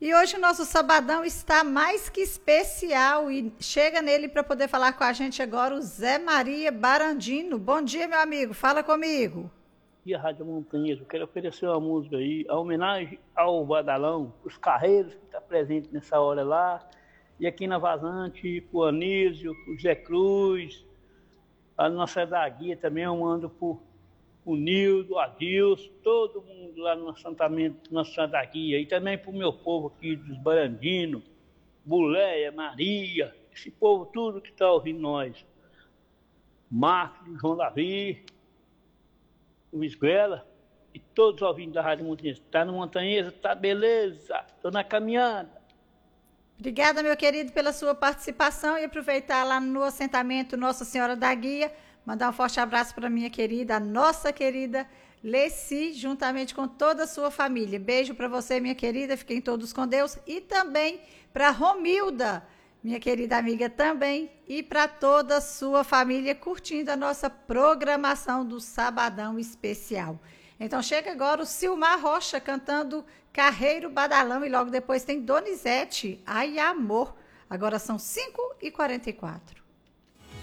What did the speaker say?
E hoje o nosso sabadão está mais que especial e chega nele para poder falar com a gente agora o Zé Maria Barandino. Bom dia, meu amigo, fala comigo. E a Rádio Montanhesa, eu quero oferecer uma música aí, a homenagem ao Badalão, os carreiros que estão presentes nessa hora lá, e aqui na Vazante, o Anísio, o Zé Cruz, a nossa da Guia também, eu mando o Nildo, o Adilson, todo mundo lá no assentamento Nossa Senhora da Guia, e também para o meu povo aqui dos Barandinos, Buléia, Maria, esse povo tudo que está ouvindo nós. Marcos, João Davi, o Esguela e todos os ouvintes da Rádio Montanhesa. Está no Montanhesa? Tá beleza, estou na caminhada. Obrigada, meu querido, pela sua participação e aproveitar lá no assentamento Nossa Senhora da Guia, mandar um forte abraço para minha querida, a nossa querida Leci, juntamente com toda a sua família. Beijo para você, minha querida, fiquem todos com Deus. E também para Romilda, minha querida amiga também, e para toda a sua família curtindo a nossa programação do Sabadão Especial. Então chega agora o Silmar Rocha cantando Carreiro Badalão e logo depois tem Donizete, Ai Amor. Agora são 5h44.